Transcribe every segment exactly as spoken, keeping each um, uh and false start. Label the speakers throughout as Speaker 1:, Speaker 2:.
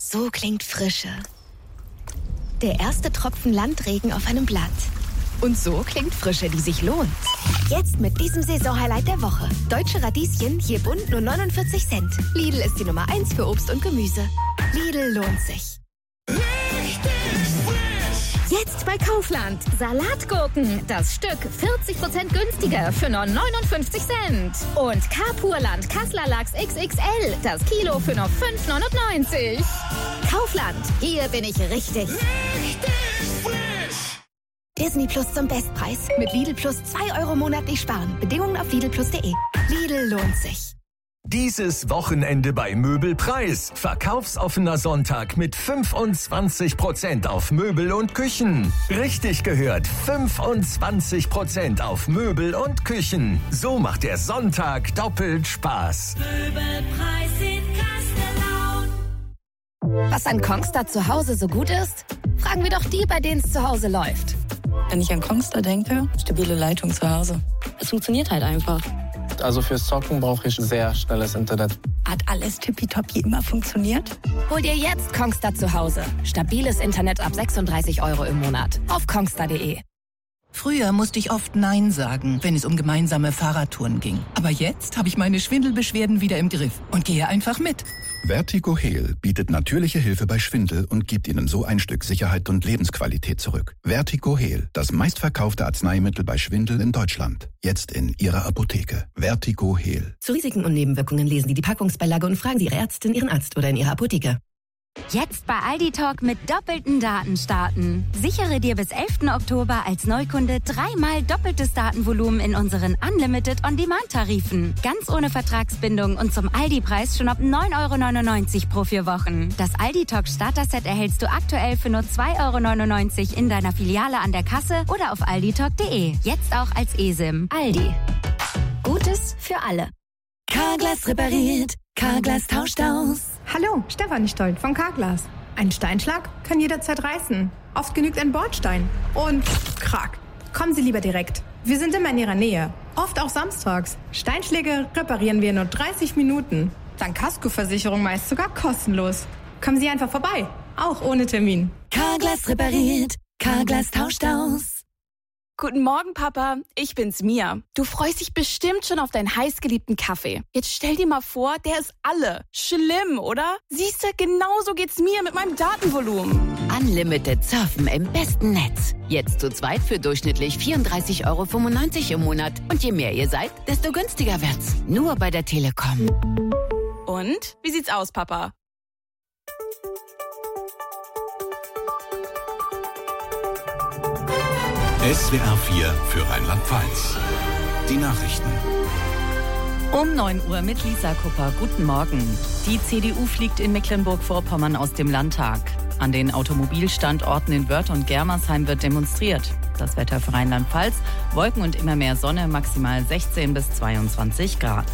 Speaker 1: So klingt Frische. Der erste Tropfen Landregen auf einem Blatt. Und so klingt Frische, die sich lohnt. Jetzt mit diesem Saisonhighlight der Woche. Deutsche Radieschen, je bunt nur neunundvierzig Cent. Lidl ist die Nummer eins für Obst und Gemüse. Lidl lohnt sich.
Speaker 2: Jetzt bei Kaufland. Salatgurken. Das Stück vierzig Prozent günstiger für nur neunundfünfzig Cent. Und Carpurland Kassler Lachs X X L. Das Kilo für nur fünf neunundneunzig. Kaufland. Hier bin ich richtig. Richtig
Speaker 1: frisch. Disney Plus zum Bestpreis. Mit Lidl Plus zwei Euro monatlich sparen. Bedingungen auf lidl plus punkt de. Lidl lohnt sich.
Speaker 3: Dieses Wochenende bei Möbelpreis. Verkaufsoffener Sonntag mit fünfundzwanzig Prozent auf Möbel und Küchen. Richtig gehört, fünfundzwanzig Prozent auf Möbel und Küchen. So macht der Sonntag doppelt Spaß.
Speaker 1: Möbelpreis in Kastellaun. Was an Kongstar zu Hause so gut ist? Fragen wir doch die, bei denen es zu Hause läuft.
Speaker 4: Wenn ich an Kongstar denke, stabile Leitung zu Hause. Es funktioniert halt einfach.
Speaker 5: Also fürs Zocken brauche ich sehr schnelles Internet.
Speaker 4: Hat alles tippitoppi immer funktioniert?
Speaker 1: Hol dir jetzt Kongstar zu Hause. Stabiles Internet ab sechsunddreißig Euro im Monat. Auf kongstar punkt de.
Speaker 6: Früher musste ich oft Nein sagen, wenn es um gemeinsame Fahrradtouren ging. Aber jetzt habe ich meine Schwindelbeschwerden wieder im Griff und gehe einfach mit.
Speaker 7: Vertigo Heal bietet natürliche Hilfe bei Schwindel und gibt Ihnen so ein Stück Sicherheit und Lebensqualität zurück. Vertigo Heal, das meistverkaufte Arzneimittel bei Schwindel in Deutschland. Jetzt in Ihrer Apotheke. Vertigo Heal.
Speaker 8: Zu Risiken und Nebenwirkungen lesen Sie die Packungsbeilage und fragen Sie Ihre Ärztin, Ihren Arzt oder in Ihrer Apotheke.
Speaker 9: Jetzt bei Aldi Talk mit doppelten Daten starten. Sichere dir bis elften Oktober als Neukunde dreimal doppeltes Datenvolumen in unseren Unlimited On-Demand-Tarifen. Ganz ohne Vertragsbindung und zum Aldi-Preis schon ab neun Euro neunundneunzig pro vier Wochen. Das Aldi Talk Starter-Set erhältst du aktuell für nur zwei Euro neunundneunzig in deiner Filiale an der Kasse oder auf alditalk punkt de. Jetzt auch als eSIM. Aldi. Gutes für alle.
Speaker 1: Carglass repariert. Carglass tauscht aus.
Speaker 10: Hallo, Stefanie Stolt von Carglass. Ein Steinschlag kann jederzeit reißen. Oft genügt ein Bordstein. Und krack. Kommen Sie lieber direkt. Wir sind immer in Ihrer Nähe. Oft auch samstags. Steinschläge reparieren wir in nur dreißig Minuten. Dank Kaskoversicherung meist sogar kostenlos. Kommen Sie einfach vorbei. Auch ohne Termin.
Speaker 1: Carglass repariert. Carglass tauscht aus.
Speaker 11: Guten Morgen, Papa. Ich bin's, Mia. Du freust dich bestimmt schon auf deinen heißgeliebten Kaffee. Jetzt stell dir mal vor, der ist alle. Schlimm, oder? Siehst du, genauso geht's mir mit meinem Datenvolumen.
Speaker 12: Unlimited Surfen im besten Netz. Jetzt zu zweit für durchschnittlich vierunddreißig Euro fünfundneunzig im Monat. Und je mehr ihr seid, desto günstiger wird's. Nur bei der Telekom.
Speaker 11: Und? Wie sieht's aus, Papa?
Speaker 13: S W R vier für Rheinland-Pfalz. Die Nachrichten.
Speaker 14: Um neun Uhr mit Lisa Kupper. Guten Morgen. Die C D U fliegt in Mecklenburg-Vorpommern aus dem Landtag. An den Automobilstandorten in Wörth und Germersheim wird demonstriert. Das Wetter für Rheinland-Pfalz: Wolken und immer mehr Sonne, maximal sechzehn bis zweiundzwanzig Grad.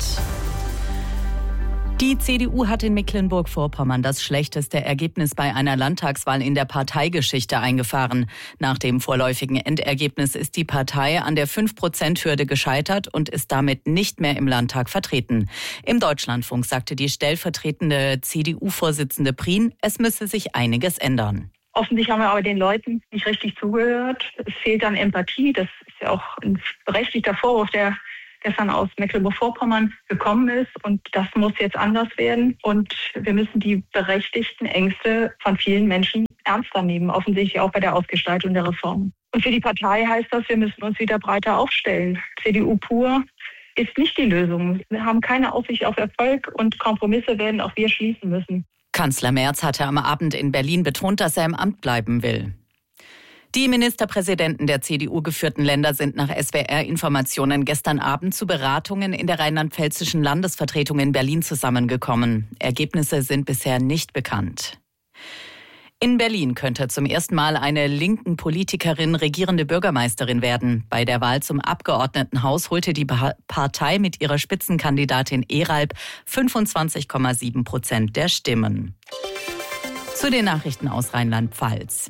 Speaker 14: Die C D U hat in Mecklenburg-Vorpommern das schlechteste Ergebnis bei einer Landtagswahl in der Parteigeschichte eingefahren. Nach dem vorläufigen Endergebnis ist die Partei an der fünf Prozent Hürde gescheitert und ist damit nicht mehr im Landtag vertreten. Im Deutschlandfunk sagte die stellvertretende C D U-Vorsitzende Prien, es müsse sich einiges ändern.
Speaker 15: Offensichtlich haben wir aber den Leuten nicht richtig zugehört. Es fehlt an Empathie. Das ist ja auch ein berechtigter Vorwurf, der gestern aus Mecklenburg-Vorpommern gekommen ist. Und das muss jetzt anders werden. Und wir müssen die berechtigten Ängste von vielen Menschen ernster nehmen, offensichtlich auch bei der Ausgestaltung der Reform. Und für die Partei heißt das, wir müssen uns wieder breiter aufstellen. C D U pur ist nicht die Lösung. Wir haben keine Aussicht auf Erfolg und Kompromisse werden auch wir schließen müssen.
Speaker 14: Kanzler Merz hatte am Abend in Berlin betont, dass er im Amt bleiben will. Die Ministerpräsidenten der C D U-geführten Länder sind nach S W R-Informationen gestern Abend zu Beratungen in der rheinland-pfälzischen Landesvertretung in Berlin zusammengekommen. Ergebnisse sind bisher nicht bekannt. In Berlin könnte zum ersten Mal eine linken Politikerin regierende Bürgermeisterin werden. Bei der Wahl zum Abgeordnetenhaus holte die Partei mit ihrer Spitzenkandidatin Eralb fünfundzwanzig Komma sieben Prozent der Stimmen. Zu den Nachrichten aus Rheinland-Pfalz.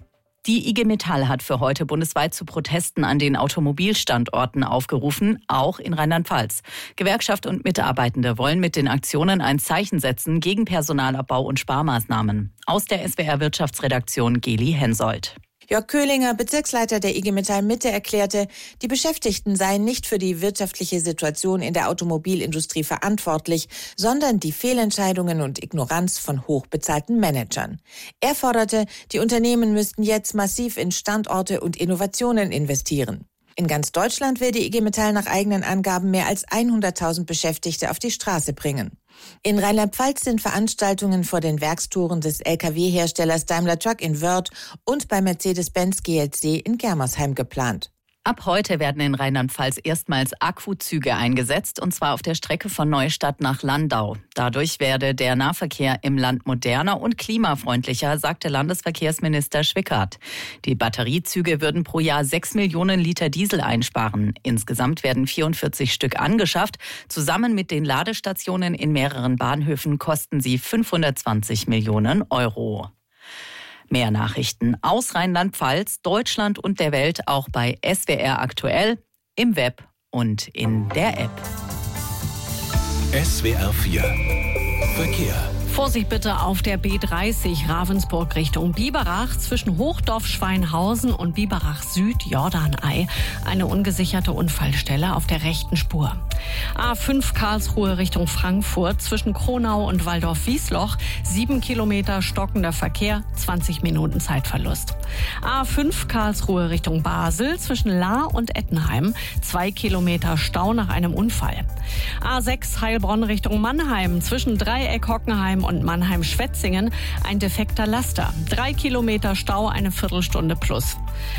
Speaker 14: Die I G Metall hat für heute bundesweit zu Protesten an den Automobilstandorten aufgerufen, auch in Rheinland-Pfalz. Gewerkschaft und Mitarbeitende wollen mit den Aktionen ein Zeichen setzen gegen Personalabbau und Sparmaßnahmen. Aus der S W R-Wirtschaftsredaktion Geli Hensoldt.
Speaker 16: Jörg Köhlinger, Bezirksleiter der I G Metall Mitte, erklärte, die Beschäftigten seien nicht für die wirtschaftliche Situation in der Automobilindustrie verantwortlich, sondern die Fehlentscheidungen und Ignoranz von hochbezahlten Managern. Er forderte, die Unternehmen müssten jetzt massiv in Standorte und Innovationen investieren. In ganz Deutschland will die I G Metall nach eigenen Angaben mehr als hunderttausend Beschäftigte auf die Straße bringen. In Rheinland-Pfalz sind Veranstaltungen vor den Werkstoren des L K W-Herstellers Daimler Truck in Wörth und bei Mercedes-Benz G L C in Germersheim geplant.
Speaker 14: Ab heute werden in Rheinland-Pfalz erstmals Akkuzüge eingesetzt, und zwar auf der Strecke von Neustadt nach Landau. Dadurch werde der Nahverkehr im Land moderner und klimafreundlicher, sagte Landesverkehrsminister Schwickerath. Die Batteriezüge würden pro Jahr sechs Millionen Liter Diesel einsparen. Insgesamt werden vierundvierzig Stück angeschafft. Zusammen mit den Ladestationen in mehreren Bahnhöfen kosten sie fünfhundertzwanzig Millionen Euro. Mehr Nachrichten aus Rheinland-Pfalz, Deutschland und der Welt auch bei S W R aktuell, im Web und in der App.
Speaker 13: S W R vier Verkehr.
Speaker 17: Vorsicht bitte auf der B dreißig Ravensburg Richtung Biberach zwischen Hochdorf-Schweinhausen und Biberach Süd Jordanei. Eine ungesicherte Unfallstelle auf der rechten Spur. A fünf Karlsruhe Richtung Frankfurt zwischen Kronau und Waldorf-Wiesloch. Sieben Kilometer stockender Verkehr, zwanzig Minuten Zeitverlust. A fünf Karlsruhe Richtung Basel zwischen Lahr und Ettenheim. Zwei Kilometer Stau nach einem Unfall. A sechs Heilbronn Richtung Mannheim zwischen Dreieck Hockenheim und Mannheim-Schwetzingen ein defekter Laster. Drei Kilometer Stau, eine Viertelstunde plus.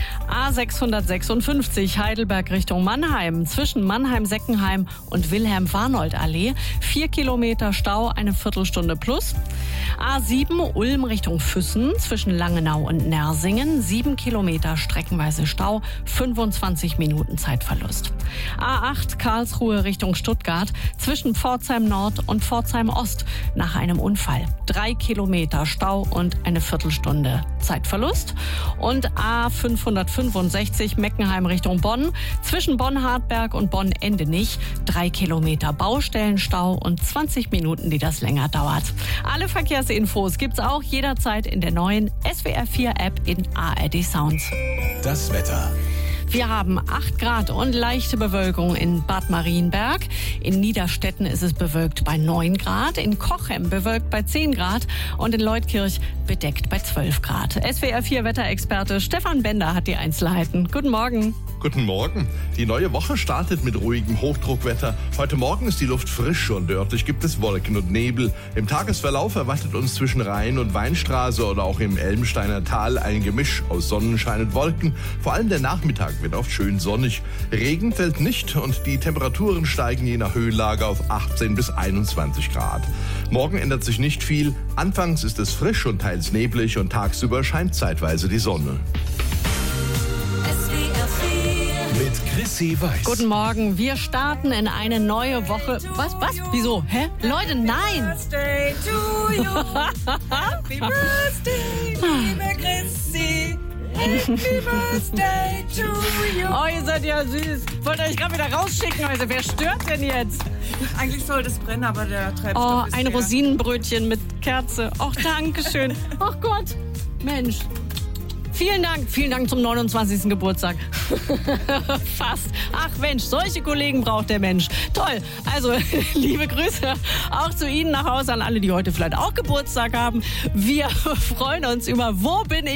Speaker 17: A sechshundertsechsundfünfzig Heidelberg Richtung Mannheim zwischen Mannheim-Seckenheim und Wilhelm-Warnold-Allee. Vier Kilometer Stau, eine Viertelstunde plus. A sieben Ulm Richtung Füssen zwischen Langenau und Nersingen. Sieben Kilometer streckenweise Stau, fünfundzwanzig Minuten Zeitverlust. A acht Karlsruhe Richtung Stuttgart zwischen Pforzheim Nord und Pforzheim Ost nach einem Unfall. Drei Kilometer Stau und eine Viertelstunde Zeitverlust. Und A fünfhundertfünfundsechzig Meckenheim Richtung Bonn zwischen Bonn-Hartberg und Bonn-Endenich. Drei Kilometer Baustellenstau und zwanzig Minuten, die das länger dauert. Alle Verkehrsinfos gibt's auch jederzeit in der neuen S W R vier App in A R D Sounds.
Speaker 13: Das Wetter.
Speaker 17: Wir haben acht Grad und leichte Bewölkung in Bad Marienberg. In Niederstetten ist es bewölkt bei neun Grad. In Cochem bewölkt bei zehn Grad. Und in Leutkirch bedeckt bei zwölf Grad. S W R vier Wetterexperte Stefan Bender hat die Einzelheiten. Guten Morgen.
Speaker 18: Guten Morgen. Die neue Woche startet mit ruhigem Hochdruckwetter. Heute Morgen ist die Luft frisch und örtlich gibt es Wolken und Nebel. Im Tagesverlauf erwartet uns zwischen Rhein und Weinstraße oder auch im Elmsteiner Tal ein Gemisch aus Sonnenschein und Wolken. Vor allem der Nachmittag wird oft schön sonnig. Regen fällt nicht und die Temperaturen steigen je nach Höhenlage auf achtzehn bis einundzwanzig Grad. Morgen ändert sich nicht viel. Anfangs ist es frisch und teils neblig und tagsüber scheint zeitweise die Sonne.
Speaker 13: Mit Chrissy Weiß.
Speaker 17: Guten Morgen, wir starten in eine neue Woche. Was, was? Wieso? Hä? Leute, nein!
Speaker 19: Birthday to you. Happy Birthday, liebe Chrissy. Happy Birthday to you.
Speaker 17: Oh, ihr seid ja süß. Wollt ihr euch gerade wieder rausschicken? Also, wer stört denn jetzt?
Speaker 19: Eigentlich sollte es brennen, aber der Treibstoff
Speaker 17: Oh,
Speaker 19: ist
Speaker 17: ein
Speaker 19: leer.
Speaker 17: Rosinenbrötchen mit Kerze. Och, danke schön. Ach Gott, Mensch. Vielen Dank, vielen Dank zum neunundzwanzigsten Geburtstag. Fast. Ach Mensch, solche Kollegen braucht der Mensch. Toll. Also, liebe Grüße auch zu Ihnen nach Hause, an alle, die heute vielleicht auch Geburtstag haben. Wir freuen uns über Wo bin ich?